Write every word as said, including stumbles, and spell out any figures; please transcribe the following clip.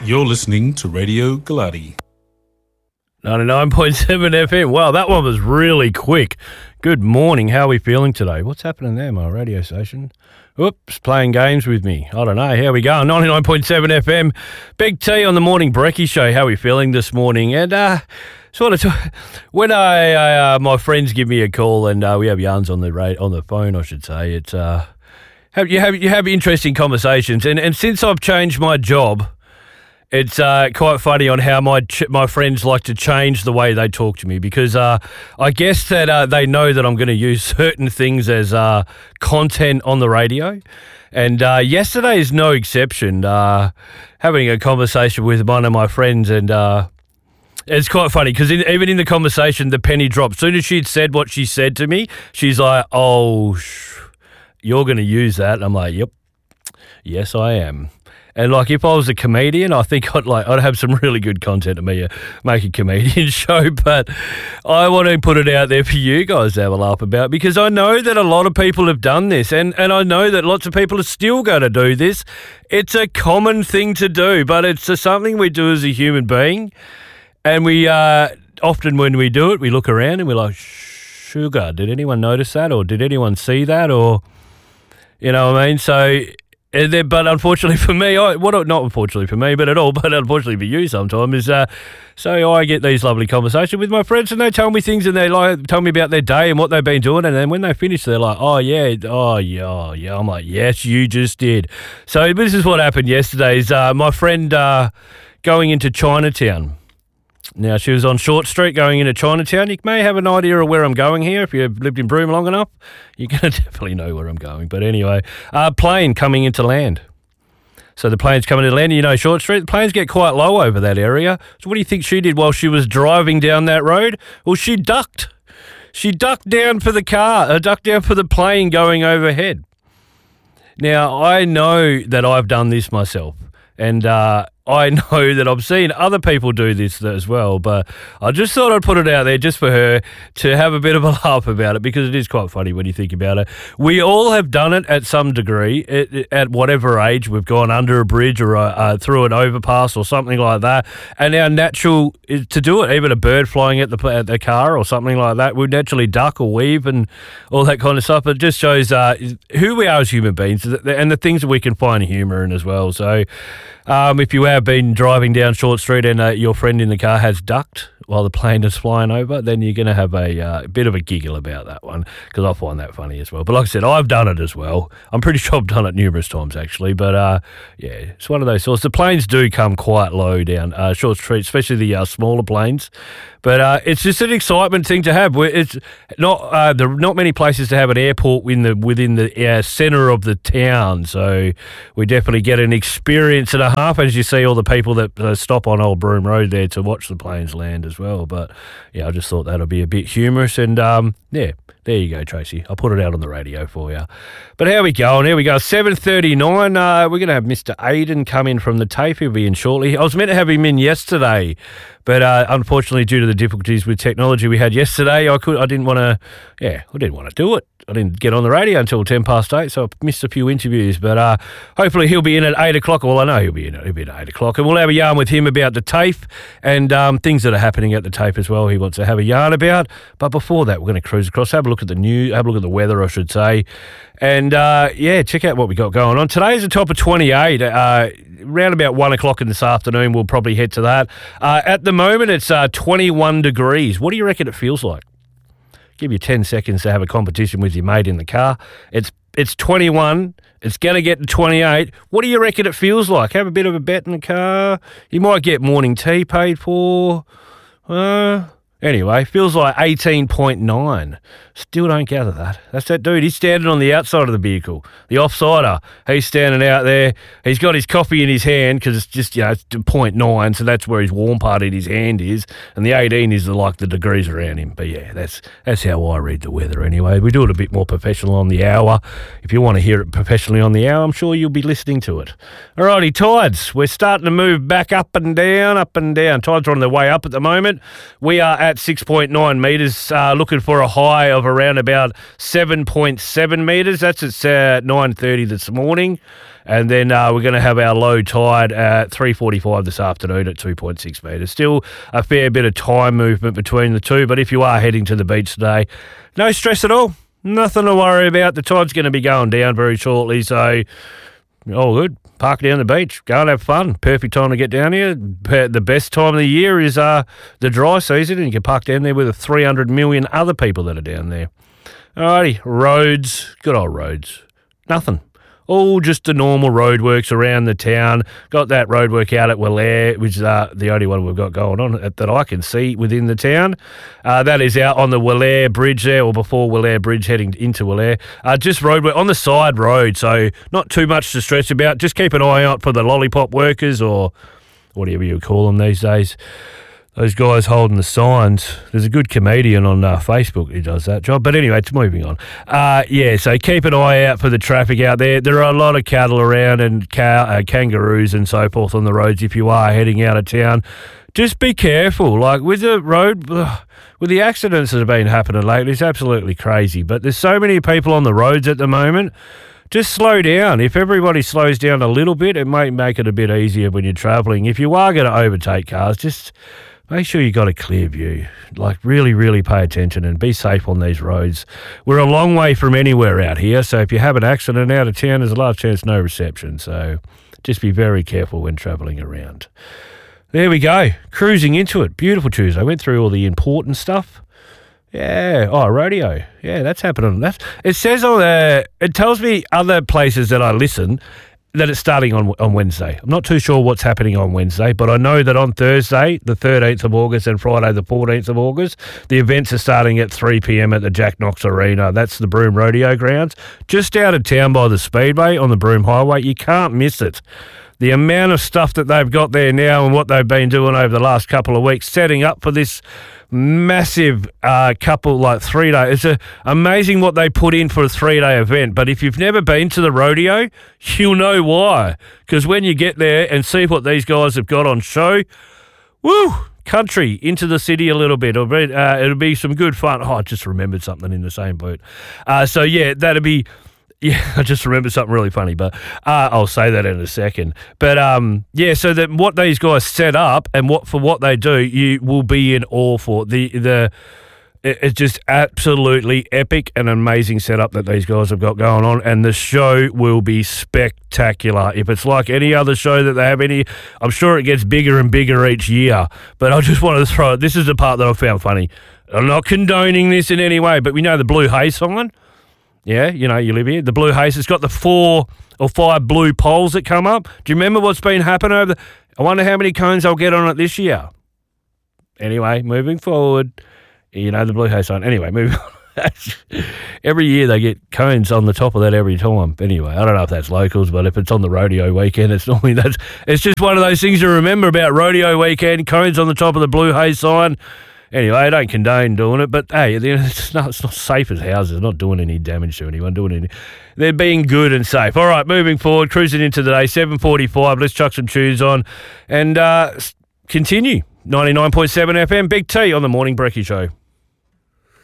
You're listening to Radio Galati. ninety-nine point seven F M. Wow, that one was really quick. Good morning. How are we feeling today? What's happening there, my radio station? Oops, playing games with me. I don't know. Here we go. ninety-nine point seven F M. Big T on the Morning Brekkie Show. How are we feeling this morning? And uh, sort of, t- when I, I uh, my friends give me a call and uh, we have yarns on the ra- on the phone, I should say. It's uh, have you have you have interesting conversations. And and since I've changed my job, it's uh, quite funny on how my ch- my friends like to change the way they talk to me because uh, I guess that uh, they know that I'm going to use certain things as uh, content on the radio. And uh, yesterday is no exception. Uh, having a conversation with one of my friends and uh, it's quite funny because even in the conversation, the penny dropped. As soon as she'd said what she said to me, she's like, oh, sh- you're going to use that. And I'm like, yep, yes, I am. And like, if I was a comedian, I think I'd like I'd have some really good content to me, uh, make a comedian show. But I want to put it out there for you guys to have a laugh about because I know that a lot of people have done this, and and I know that lots of people are still going to do this. It's a common thing to do, but it's a, something we do as a human being, and we uh, often when we do it, we look around and we're like, sugar. Did anyone notice that, or did anyone see that, or you know what I mean? So. And then, but unfortunately for me, I, what not unfortunately for me, but at all, but unfortunately for you sometimes, is uh, so I get these lovely conversations with my friends and they tell me things and they like tell me about their day and what they've been doing. And then when they finish, they're like, oh, yeah, oh, yeah, oh, yeah. I'm like, yes, you just did. So this is what happened yesterday is uh, my friend uh, going into Chinatown. Now, she was on Short Street going into Chinatown. You may have an idea of where I'm going here. If you've lived in Broome long enough, you're going to definitely know where I'm going. But anyway, uh, plane coming into land. So the plane's coming into land. You know Short Street, the planes get quite low over that area. So what do you think she did while she was driving down that road? Well, she ducked. She ducked down for the car, uh, ducked down for the plane going overhead. Now, I know that I've done this myself. And uh, I know that I've seen other people do this as well, but I just thought I'd put it out there just for her to have a bit of a laugh about it because it is quite funny when you think about it. We all have done it at some degree, at whatever age. We've gone under a bridge or uh, through an overpass or something like that, and our natural is to do it. Even a bird flying at the at the car or something like that, we naturally duck or weave and all that kind of stuff. It just shows uh, who we are as human beings and the things that we can find humour in as well. So Um, if you have been driving down Short Street and uh, your friend in the car has ducked while the plane is flying over, then you're going to have a uh, bit of a giggle about that one because I find that funny as well. But like I said, I've done it as well. I'm pretty sure I've done it numerous times actually. But uh, yeah, it's one of those sorts. The planes do come quite low down uh, Short Street, especially the uh, smaller planes. But uh, it's just an excitement thing to have. It's not uh, there are not many places to have an airport in the within the uh, centre of the town, so we definitely get an experience and a half as you see all the people that uh, stop on Old Broome Road there to watch the planes land as well. But yeah, I just thought that'd be a bit humorous, and um, yeah. There you go, Tracy. I'll put it out on the radio for you. But how we going? Here we go. seven thirty-nine. Uh, we're going to have Mister Aiden come in from the TAFE. He'll be in shortly. I was meant to have him in yesterday, but uh, unfortunately, due to the difficulties with technology we had yesterday, I could. I didn't want to. Yeah, I didn't want to do it. I didn't get on the radio until ten past eight, so I missed a few interviews. But uh, hopefully he'll be in at eight o'clock. Well, I know he'll be in. He'll be in at eight o'clock, and we'll have a yarn with him about the TAFE and um, things that are happening at the TAFE as well. He wants to have a yarn about. But before that, we're going to cruise across, have a look at the news, have a look at the weather, I should say, and uh, yeah, check out what we got going on. Today's a top of twenty-eight. Uh, around about one o'clock in this afternoon, we'll probably head to that. Uh, at the moment, it's uh, twenty-one degrees. What do you reckon it feels like? Give you ten seconds to have a competition with your mate in the car. It's it's twenty-one. It's going to get to twenty-eight. What do you reckon it feels like? Have a bit of a bet in the car. You might get morning tea paid for. Uh, anyway, feels like eighteen point nine. Still don't gather that. That's that dude. He's standing on the outside of the vehicle. The offsider. He's standing out there. He's got his coffee in his hand because it's just, you know, it's point nine, so that's where his warm part in his hand is. And the eighteen is the, like the degrees around him. But yeah, that's that's how I read the weather anyway. We do it a bit more professional on the hour. If you want to hear it professionally on the hour, I'm sure you'll be listening to it. Alrighty, tides. We're starting to move back up and down, up and down. Tides are on their way up at the moment. We are at six point nine metres, uh, looking for a high of around about seven point seven metres. That's at uh, nine thirty this morning. And then uh, we're going to have our low tide at three forty-five this afternoon at two point six metres. Still a fair bit of time movement between the two, but if you are heading to the beach today, no stress at all. Nothing to worry about. The tide's going to be going down very shortly, so all good. Park down the beach. Go and have fun. Perfect time to get down here. The best time of the year is uh, the dry season, and you can park down there with the three hundred million other people that are down there. Alrighty, roads. Good old roads. Nothing. All just the normal roadworks around the town. Got that roadwork out at Wallaire, which is uh, the only one we've got going on that I can see within the town. Uh, that is out on the Wallaire Bridge there, or before Wallaire Bridge heading into Wallaire. Uh, just roadwork on the side road, so not too much to stress about. Just keep an eye out for the lollipop workers, or whatever you call them these days. Those guys holding the signs. There's a good comedian on uh, Facebook who does that job. But anyway, it's moving on. Uh, yeah, so keep an eye out for the traffic out there. There are a lot of cattle around and cow, uh, kangaroos and so forth on the roads if you are heading out of town. Just be careful. Like with the road, ugh, with the accidents that have been happening lately, it's absolutely crazy. But there's so many people on the roads at the moment. Just slow down. If everybody slows down a little bit, it might make it a bit easier when you're travelling. If you are going to overtake cars, just make sure you got a clear view. Like really, really pay attention and be safe on these roads. We're a long way from anywhere out here, so if you have an accident out of town, there's a large chance no reception. So just be very careful when travelling around. There we go. Cruising into it. Beautiful Tuesday. I went through all the important stuff. Yeah. Oh, radio. Yeah, that's happening. That's, it says on there, it tells me other places that I listen that it's starting on on Wednesday. I'm not too sure what's happening on Wednesday, but I know that on Thursday, the thirteenth of August, and Friday, the fourteenth of August, the events are starting at three p.m. at the Jack Knox Arena. That's the Broome Rodeo Grounds, just out of town by the Speedway on the Broome Highway. You can't miss it. The amount of stuff that they've got there now and what they've been doing over the last couple of weeks, setting up for this massive uh, couple, like three day. It's a, amazing what they put in for a three-day event. But if you've never been to the rodeo, you'll know why. Because when you get there and see what these guys have got on show, woo, country into the city a little bit. It'll be, uh, it'll be some good fun. Oh, I just remembered something in the same boat. Uh, so, yeah, that'll be... Yeah, I just remembered something really funny, but uh, I'll say that in a second. But um, yeah, so that what these guys set up and what for what they do, you will be in awe for. The the it's just absolutely epic and amazing setup that these guys have got going on, and the show will be spectacular. If it's like any other show that they have any, I'm sure it gets bigger and bigger each year. But I just wanted to throw it. This is the part that I found funny. I'm not condoning this in any way, but we know the Blue Haze sign. Yeah, you know, you live here. The Blue Haze, it's got the four or five blue poles that come up. Do you remember what's been happening over the... I wonder how many cones I'll get on it this year. Anyway, moving forward, you know, the Blue Haze sign. Anyway, moving on. Every year they get cones on the top of that every time. Anyway, I don't know if that's locals, but if it's on the rodeo weekend, it's normally... that's. It's just one of those things to remember about rodeo weekend, cones on the top of the Blue Haze sign. Anyway, I don't condone doing it, but hey, it's not, it's not safe as houses. Not doing any damage to anyone. Doing any, they're being good and safe. All right, moving forward, cruising into the day, seven forty-five. Let's chuck some tunes on and uh, continue. ninety-nine point seven F M, Big T on the Morning Brekkie Show.